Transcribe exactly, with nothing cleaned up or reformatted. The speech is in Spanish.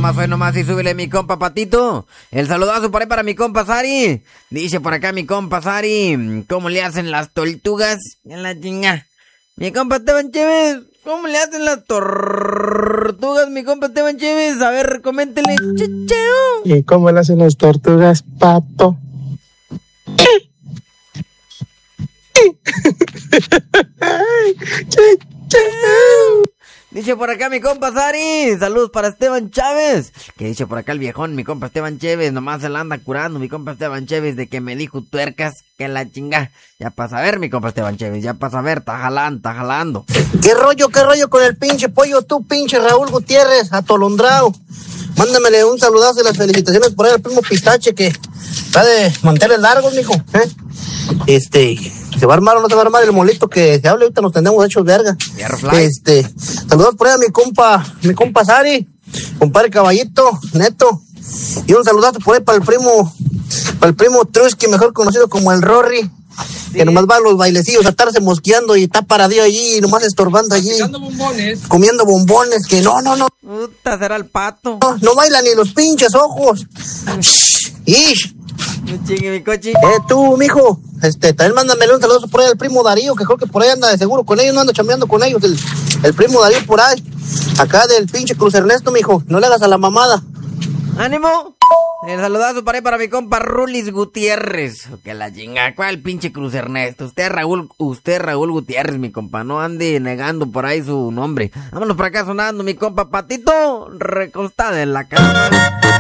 nomás, hoy nomás y súbele mi compa Patito. El saludazo por ahí para mi compa Sari. Dice por acá mi compa Sari, ¿cómo le hacen las tortugas? En la chinga. Mi compa Esteban Chévez, ¿cómo le hacen las tortugas, mi compa Esteban Chévez? A ver, coméntele. Chachao. ¿Y cómo le hacen las tortugas, Pato? Dice por acá mi compa Sari, saludos para Esteban Chávez. Que dice por acá el viejón, mi compa Esteban Chévez, nomás se la anda curando, mi compa Esteban Chévez, de que me dijo tuercas, que la chinga. Ya pasa a ver, mi compa Esteban Chévez, ya pasa a ver, está jalando, está jalando. ¿Qué rollo, qué rollo con el pinche pollo, tú, pinche Raúl Gutiérrez, atolondrado? Mándamele un saludazo y las felicitaciones por ahí al primo Pistache, que está de manteles largos, mijo, ¿eh? Este, ¿se va a armar o no se va a armar el molito que se hable? Ahorita nos tendemos hechos verga. Este, saludos por ahí a mi compa, mi compa Sari, compadre Caballito, Neto. Y un saludazo por ahí para el primo, para el primo Trusky, mejor conocido como el Rory. Sí. Que nomás va a los bailecillos a estarse mosqueando y está paradillo allí y nomás estorbando allí. Comiendo bombones. Comiendo bombones, que no, no, no. Puta, será el pato. No, no bailan ni los pinches ojos. Ish. No chingue mi coche. Eh, tú, mijo, este, también mándamele un saludo por ahí al primo Darío, que creo que por ahí anda de seguro con ellos, no anda chambeando con ellos, el, el primo Darío por ahí. Acá del pinche Cruz Ernesto, mijo, no le hagas a la mamada. ¡Ánimo! El saludazo para ahí para mi compa Rulis Gutiérrez. Que la chinga, ¿cuál pinche Cruz Ernesto? Usted Raúl, usted Raúl Gutiérrez, mi compa, no ande negando por ahí su nombre. Vámonos por acá sonando, mi compa Patito, recostada en la cama.